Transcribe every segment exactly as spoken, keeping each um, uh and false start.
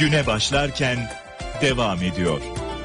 güne başlarken devam ediyor.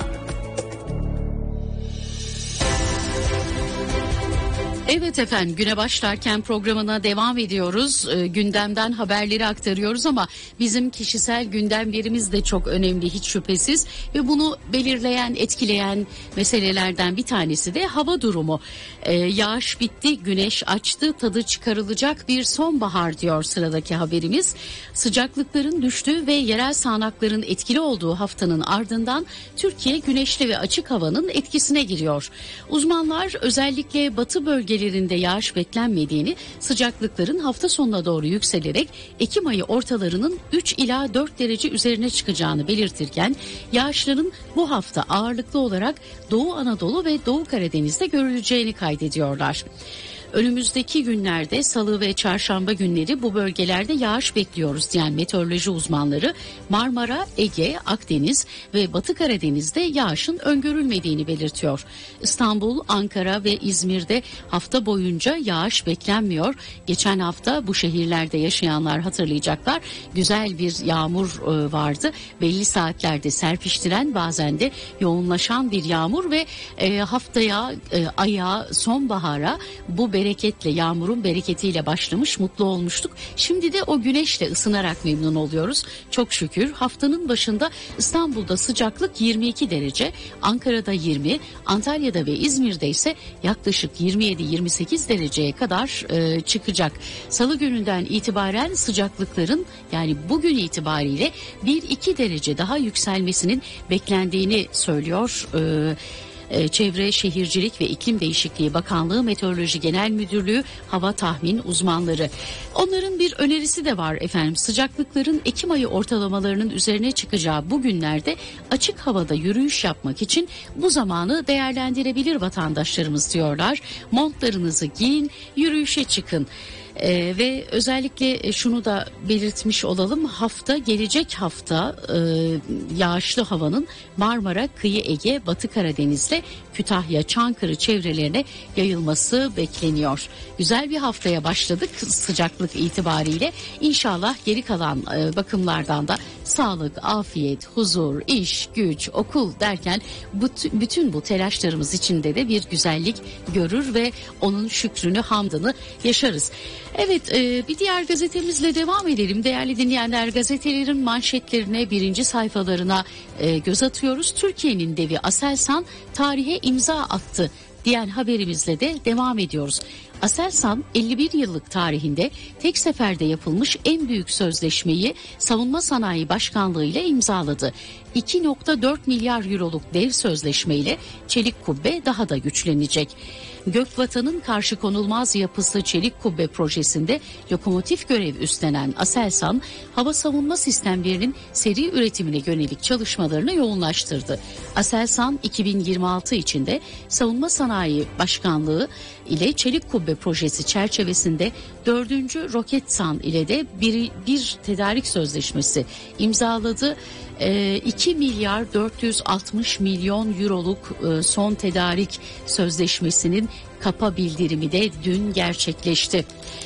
Evet efendim, güne başlarken programına devam ediyoruz. E, gündemden haberleri aktarıyoruz ama bizim kişisel gündemlerimiz de çok önemli hiç şüphesiz. Ve bunu belirleyen, etkileyen meselelerden bir tanesi de hava durumu. E, yağış bitti, güneş açtı, tadı çıkarılacak bir sonbahar diyor sıradaki haberimiz. Sıcaklıkların düştüğü ve yerel sağanakların etkili olduğu haftanın ardından Türkiye güneşli ve açık havanın etkisine giriyor. Uzmanlar özellikle batı bölgelerinde yağış beklenmediğini, sıcaklıkların hafta sonuna doğru yükselerek Ekim ayı ortalarının üç ila dört derece üzerine çıkacağını belirtirken yağışların bu hafta ağırlıklı olarak Doğu Anadolu ve Doğu Karadeniz'de görüleceğini kaydediyorlar. Önümüzdeki günlerde salı ve çarşamba günleri bu bölgelerde yağış bekliyoruz diyen meteoroloji uzmanları Marmara, Ege, Akdeniz ve Batı Karadeniz'de yağışın öngörülmediğini belirtiyor. İstanbul, Ankara ve İzmir'de hafta boyunca yağış beklenmiyor. Geçen hafta bu şehirlerde yaşayanlar hatırlayacaklar. Güzel bir yağmur vardı. Belli saatlerde serpiştiren, bazen de yoğunlaşan bir yağmur ve haftaya, aya, sonbahara bu bereketle, yağmurun bereketiyle başlamış, mutlu olmuştuk. Şimdi de o güneşle ısınarak memnun oluyoruz. Çok şükür haftanın başında İstanbul'da sıcaklık yirmi iki derece, Ankara'da yirmi, Antalya'da ve İzmir'de ise yaklaşık yirmi yedi yirmi sekiz dereceye kadar e, çıkacak. Salı gününden itibaren sıcaklıkların, yani bugün itibariyle bir iki derece daha yükselmesinin beklendiğini söylüyor E, Çevre, Şehircilik ve İklim Değişikliği Bakanlığı Meteoroloji Genel Müdürlüğü hava tahmin uzmanları. Onların bir önerisi de var efendim. Sıcaklıkların Ekim ayı ortalamalarının üzerine çıkacağı bu günlerde açık havada yürüyüş yapmak için bu zamanı değerlendirebilir vatandaşlarımız diyorlar. Montlarınızı giyin, yürüyüşe çıkın. Ee, ve özellikle şunu da belirtmiş olalım, hafta gelecek hafta e, yağışlı havanın Marmara, Kıyı Ege, Batı Karadeniz'le Kütahya, Çankırı çevrelerine yayılması bekleniyor. Güzel bir haftaya başladık sıcaklık itibariyle. İnşallah geri kalan e, bakımlardan da sağlık, afiyet, huzur, iş, güç, okul derken bütün bu telaşlarımız içinde de bir güzellik görür ve onun şükrünü, hamdını yaşarız. Evet, e, bir diğer gazetemizle devam edelim. Değerli dinleyenler, gazetelerin manşetlerine, birinci sayfalarına e, göz atıyoruz. Türkiye'nin devi Aselsan tarihe imza attı diyen haberimizle de devam ediyoruz. Aselsan elli bir yıllık tarihinde tek seferde yapılmış en büyük sözleşmeyi Savunma Sanayi Başkanlığı ile imzaladı. iki nokta dört milyar euroluk dev sözleşmeyle Çelik Kubbe daha da güçlenecek. Gökvatan'ın karşı konulmaz yapısı Çelik Kubbe projesinde lokomotif görev üstlenen Aselsan, hava savunma sistemlerinin seri üretimine yönelik çalışmalarını yoğunlaştırdı. Aselsan iki bin yirmi altı içinde Savunma Sanayi Başkanlığı ile Çelik Kubbe projesi çerçevesinde dördüncü Roketsan ile de bir, bir tedarik sözleşmesi imzaladı. E, iki milyar dört yüz altmış milyon euroluk e, son tedarik sözleşmesinin kapa bildirimi de dün gerçekleşti.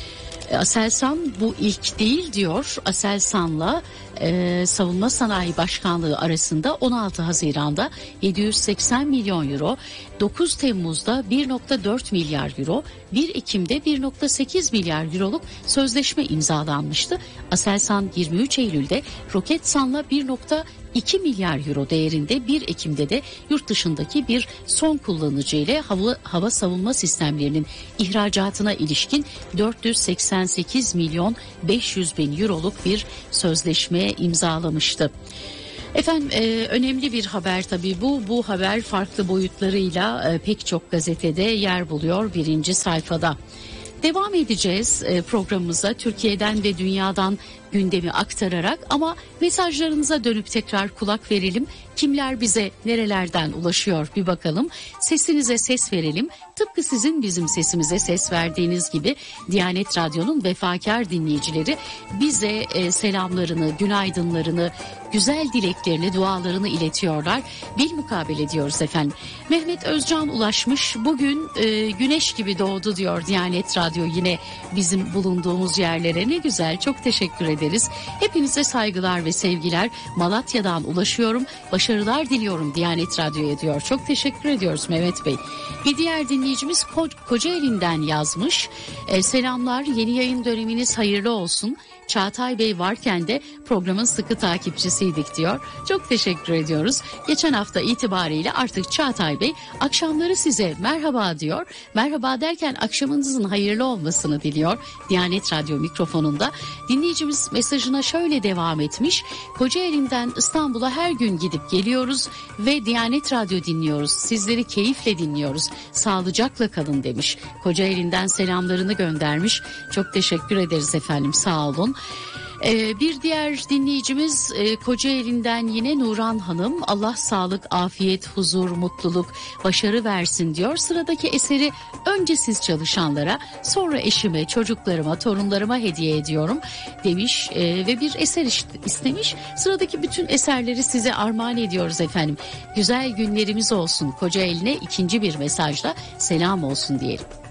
Aselsan bu ilk değil diyor. Aselsan'la e, Savunma Sanayi Başkanlığı arasında on altı Haziran'da yedi yüz seksen milyon euro, dokuz Temmuz'da bir nokta dört milyar euro, bir Ekim'de bir nokta sekiz milyar euroluk sözleşme imzalanmıştı. Aselsan yirmi üç Eylül'de Roketsan'la bir nokta iki milyar euro değerinde bir Ekim'de de yurt dışındaki bir son kullanıcı ile hava, hava savunma sistemlerinin ihracatına ilişkin dört yüz seksen sekiz milyon beş yüz bin euroluk bir sözleşmeye imzalamıştı. Efendim e, önemli bir haber tabii bu. Bu haber farklı boyutlarıyla e, pek çok gazetede yer buluyor birinci sayfada. Devam edeceğiz e, programımıza Türkiye'den ve dünyadan gündemi aktararak, ama mesajlarınıza dönüp tekrar kulak verelim. Kimler bize nerelerden ulaşıyor bir bakalım. Sesinize ses verelim. Tıpkı sizin bizim sesimize ses verdiğiniz gibi Diyanet Radyo'nun vefakar dinleyicileri bize e, selamlarını, günaydınlarını, güzel dileklerini, dualarını iletiyorlar. Bilmukabele diyoruz efendim. Mehmet Özcan ulaşmış. Bugün e, güneş gibi doğdu diyor Diyanet Radyo. Radyo yine bizim bulunduğumuz yerlere. Ne güzel, çok teşekkür ederiz. Hepinize saygılar ve sevgiler. Malatya'dan ulaşıyorum. Başarılar diliyorum Diyanet Radyo'ya diyor. Çok teşekkür ediyoruz Mehmet Bey. Bir diğer dinleyicimiz Ko- Kocaeli'nden yazmış. E, selamlar, yeni yayın döneminiz hayırlı olsun. Çağatay Bey varken de programın sıkı takipçisiydik diyor. Çok teşekkür ediyoruz. Geçen hafta itibariyle artık Çağatay Bey akşamları size merhaba diyor. Merhaba derken akşamınızın hayırlı olmasını diliyor Diyanet Radyo mikrofonunda. Dinleyicimiz mesajına şöyle devam etmiş. Kocaeli'nden İstanbul'a her gün gidip geliyoruz ve Diyanet Radyo dinliyoruz. Sizleri keyifle dinliyoruz. Sağlıcakla kalın demiş. Kocaeli'nden selamlarını göndermiş. Çok teşekkür ederiz efendim, sağ olun. Ee, bir diğer dinleyicimiz e, Kocaeli'nden yine Nuran Hanım. Allah sağlık, afiyet, huzur, mutluluk, başarı versin diyor. Sıradaki eseri önce siz çalışanlara, sonra eşime, çocuklarıma, torunlarıma hediye ediyorum demiş e, ve bir eser istemiş. Sıradaki bütün eserleri size armağan ediyoruz efendim. Güzel günlerimiz olsun. Kocaeli'ne ikinci bir mesajla selam olsun diyelim.